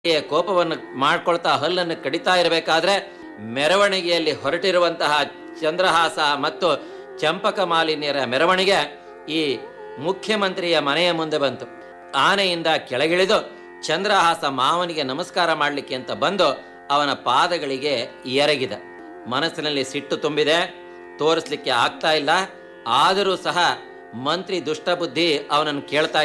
ಕೋಪವನ್ನು ಮಾಡ್ಕೊಳ್ತಾ ಹಲ್ಲನ್ನು ಕಡಿತಾ ಇರಬೇಕಾದ್ರೆ ಮೆರವಣಿಗೆಯಲ್ಲಿ ಹೊರಟಿರುವಂತಹ ಚಂದ್ರಹಾಸ ಮತ್ತು ಚಂಪಕ ಮಾಲಿನ್ಯರ ಮೆರವಣಿಗೆ ಈ ಮುಖ್ಯಮಂತ್ರಿಯ ಮನೆಯ ಮುಂದೆ ಬಂತು. ಆನೆಯಿಂದ ಕೆಳಗಿಳಿದು ಚಂದ್ರಹಾಸ ಮಾವನಿಗೆ ನಮಸ್ಕಾರ ಮಾಡಲಿಕ್ಕೆ ಅಂತ ಬಂದು ಅವನ ಪಾದಗಳಿಗೆ ಎರಗಿದೆ. ಮನಸ್ಸಿನಲ್ಲಿ ಸಿಟ್ಟು ತುಂಬಿದೆ, ತೋರಿಸ್ಲಿಕ್ಕೆ ಆಗ್ತಾ ಇಲ್ಲ. ಆದರೂ ಸಹ ಮಂತ್ರಿ ದುಷ್ಟಬುದ್ಧಿ ಅವನನ್ನು ಕೇಳ್ತಾ